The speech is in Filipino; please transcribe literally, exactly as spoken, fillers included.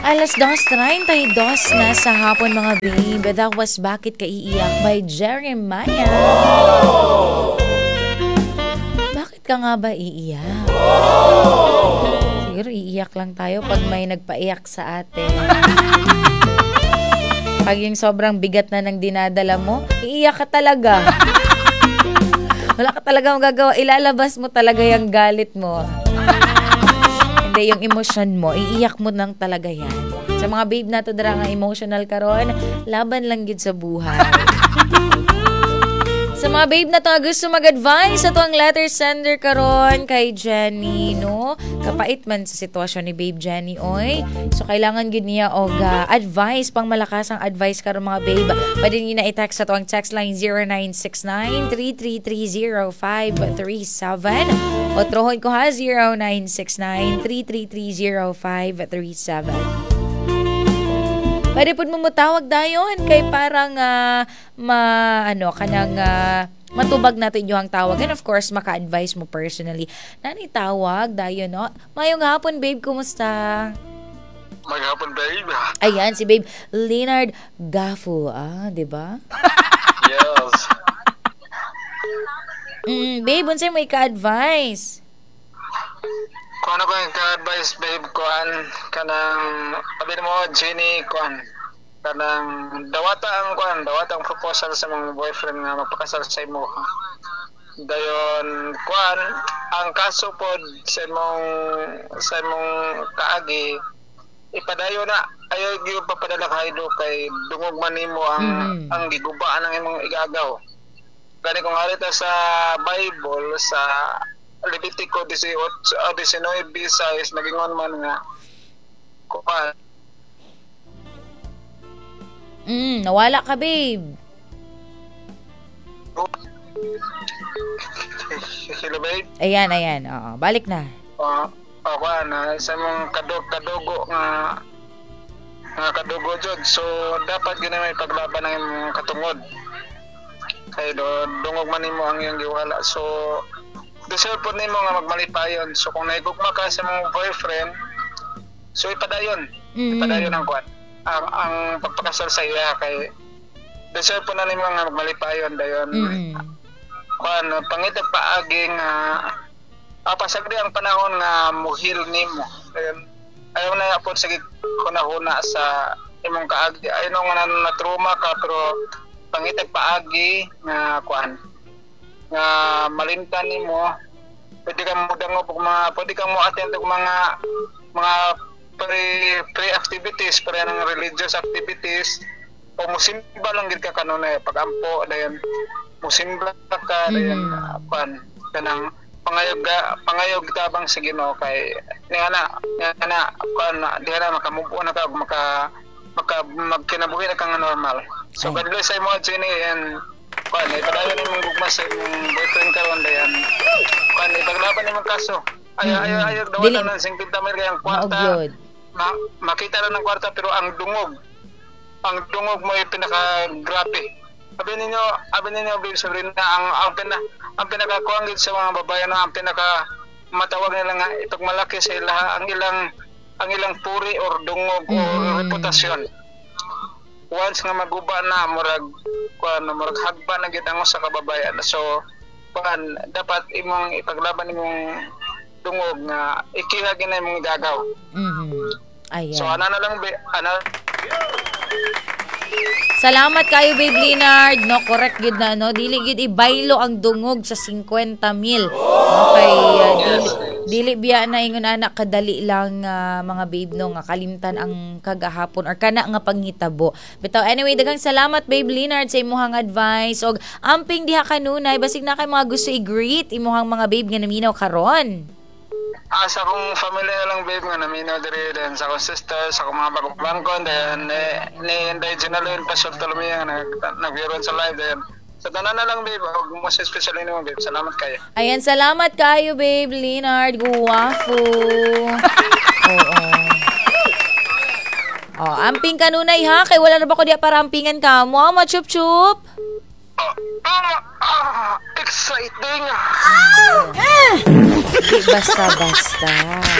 Alas dos treinta y dos na sa hapon mga babe. That was Bakit Ka Iiyak by Jeremiah. Bakit ka nga ba iiyak? Siguro iiyak lang tayo pag may nagpaiyak sa atin. Pag yung sobrang bigat na ng dinadala mo, iiyak ka talaga. Wala ka talaga magagawa. Ilalabas mo talaga yung galit mo. Hindi, yung emotion mo, iiyak mo nang talaga yan. Sa mga babe na to dara nga emotional karon, laban lang gid sa buhay. Sa mga babe na to nga gusto mag-advise, ito ang letter sender karon kay Jenny, no? Kapait man sa sitwasyon ni babe Jenny, oy. So, kailangan gid niya og uh, advice, pang malakas ang advice karon mga babe. Pwede niyo na i-text sa to ang text line zero nine six nine, three three three zero five three seven o trohon ko ha, zero nine six nine, three three three zero five three seven. Pwede po mo mutawag dayon kay parang uh, ma, ano, kanang uh, matubag natin yung tawag. And of course, maka-advise mo personally. Nani tawag dayon, no? Mayong hapon, babe. Kumusta? Mayong hapon, babe. Ayan, si babe Leonard Gafu. Ah, di ba? Yes. Mm, babe, unsay may ka-advise? Kung ano ko yung ka-advice, babe, kuhan ka ng, sabi mo, Jenny, kuhan, ka ng dawata ang kuhan, dawata ang proposal sa mga boyfriend nga magpakasal sa imo. Dayon, kuhan, ang kaso po sa imong, sa imong kaagi, ipadayo na, ayaw yung papadala kayo kay dungog man nimo ang, mm. ang gigubaan ng imong igagaw. Gani kung harita sa Bible, sa Levitico nineteen size nagingon man nga kuan. Mm, nawala ka, babe. Hello, babe. Ayan, ayan. Oo, balik na. Oo, uh, kuan na sa mong kadog kadugo nga nga kadugo jud. So dapat gina may paglaban ng imong katungod. Kay do dungog man nimo ang iyong giwala. So deserve po nimo nga magmalipayon. So kung naigugma ka sa mong boyfriend, so ipadayon. Mm-hmm. Ipadayon ang kuan. Ang ang pagpakasal sa iya kay deserve po na nimo nga magmalipayon dayon. Mm-hmm. Kuan pangitag paagi nga uh, pasagdi ang panahon nga muhil nimo. Dayon ayaw na po sige kunahuna sa imong kaagi. Ayaw nga na trauma ka pero pangitag paagi nga kuan nga malimtan nimo, pwede kang mudango og mga pwede kang mo attend og mga mga pre pre activities para ng religious activities o musimba lang gid ka kanunay pagampo dayon musimba ka dayon mm. pan kanang pangayog pangayog tabang sa Ginoo kay ni ana ni ana kan di na makamubo na ka maka maka magkinabuhi na kang normal. So God bless sa imo Jenny and kuan ipadayon nimong gugma sa imong boyfriend karon dayan. Kuan ipaglaban nimong kaso. Ay ay ay daw na singpit mil kay ang kwarta. Ma, makita ra ng kwarta pero ang dungog. Ang dungog mo ay pinaka grabe. Sabi ninyo, abi ninyo Babe Sabrina ang ang pina ang pinakakuang gid sa mga babae na ang pinaka matawag nila nga itong malaki sa ilaha ang ilang ang ilang puri or dungog mm. o reputasyon. Once nga maguba na murag kuan murag hagba na gid ang sa kababayan. So kuan dapat imong ipaglaban imong dungog nga ikiha gid na imong gagaw. Mhm. Ayan. So ana na lang be ana. Salamat kayo Babe Leonard. No, correct gid na no. Dili gid ibaylo ang dungog sa fifty mil. Okay, uh, dili, dili biya na ingon anak kadali lang uh, mga babe no nga kalimtan ang kagahapon or kana nga panghitabo. Bitaw anyway daghang salamat Babe Leonard sa imong advice og amping diha kanunay basig na kay mga gusto i-greet imong mga babe nga naminaw karon. Ah, sa akong family na lang babe nga naminaw diri din sa akong sister, sa akong mga bagong bangkon then ni ni Inday Janalyn Pastor Tolomea nga nag-viral sa live then sa tanan na lang babe og most especially nimo babe salamat kayo. Ayan salamat kayo Babe Leonard guwapo. Oo. Oh, amping kanunay ha kay wala na ba ko diya para ampingan ka mo ma chup chup. Ah, ah, ah, exciting. Di basta-basta.